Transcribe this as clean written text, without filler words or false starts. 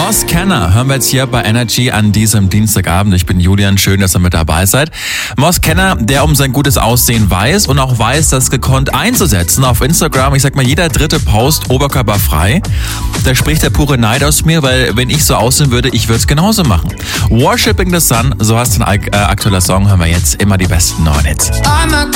Moss Kenner hören wir jetzt hier bei Energy an diesem Dienstagabend. Ich bin Julian, schön, dass ihr mit dabei seid. Moss Kenner, der um sein gutes Aussehen weiß und auch weiß, das gekonnt einzusetzen. Auf Instagram, ich sag mal, jeder dritte Post oberkörperfrei. Da spricht der pure Neid aus mir, weil wenn ich so aussehen würde, ich würde es genauso machen. Worshipping the Sun, so heißt ein aktueller Song, hören wir jetzt immer die besten neuen Hits.